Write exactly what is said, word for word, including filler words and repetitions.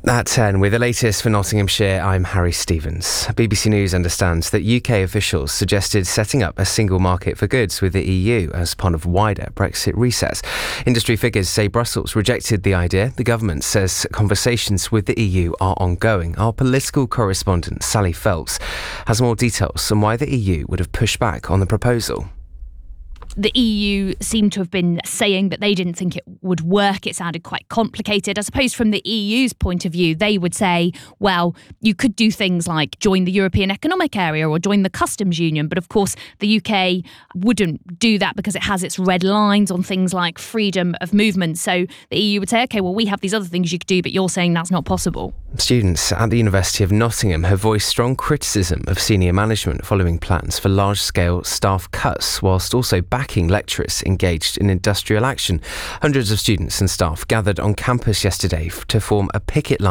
At ten, with the latest for Nottinghamshire, I'm Harry Stevens. B B C News understands that U K officials suggested setting up a single market for goods with the E U as part of wider Brexit recess. Industry figures say Brussels rejected the idea. The government says conversations with the E U are ongoing. Our political correspondent, Sally Phelps, has more details on why the E U would have pushed back on the proposal. The E U seemed to have been saying that they didn't think it would work. It sounded quite complicated. I suppose from the E U's point of view, they would say, well, you could do things like join the European Economic Area or join the Customs Union. But of course, the U K wouldn't do that because it has its red lines on things like freedom of movement. So the E U would say, OK, well, we have these other things you could do, but you're saying that's not possible. Students at the University of Nottingham have voiced strong criticism of senior management following plans for large-scale staff cuts, whilst also backing lecturers engaged in industrial action. Hundreds of students and staff gathered on campus yesterday to form a picket line